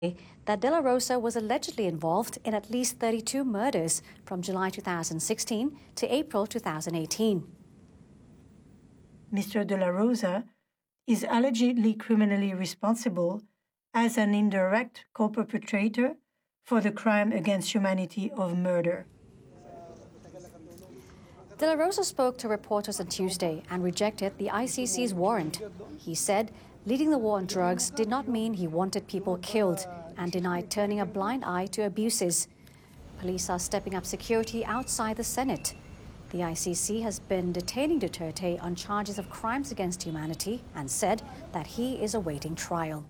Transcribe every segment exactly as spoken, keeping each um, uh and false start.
that De La Rosa was allegedly involved in at least thirty-two murders from July two thousand sixteen to April two thousand eighteen. Mister De La Rosa is allegedly criminally responsible as an indirect co-perpetrator for the crime against humanity of murder. De La Rosa spoke to reporters on Tuesday and rejected the I C C's warrant. He said leading the war on drugs did not mean he wanted people killed and denied turning a blind eye to abuses. Police are stepping up security outside the Senate. The I C C has been detaining Duterte on charges of crimes against humanity and said that he is awaiting trial.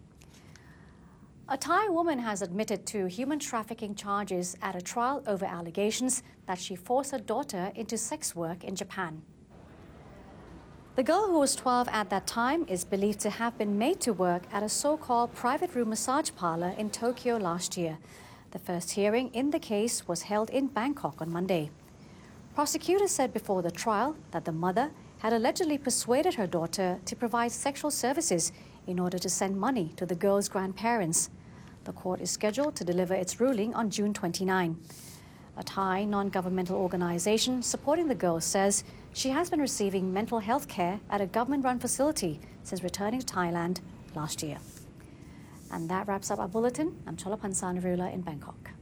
A Thai woman has admitted to human trafficking charges at a trial over allegations that she forced her daughter into sex work in Japan. The girl, who was twelve at that time, is believed to have been made to work at a so-called private room massage parlor in Tokyo last year. The first hearing in the case was held in Bangkok on Monday. Prosecutors said before the trial that the mother had allegedly persuaded her daughter to provide sexual services in order to send money to the girl's grandparents. The court is scheduled to deliver its ruling on June twenty-ninth. A Thai non-governmental organization supporting the girl says she has been receiving mental health care at a government-run facility since returning to Thailand last year. And that wraps up our bulletin. I'm Cholapan Sanarula in Bangkok.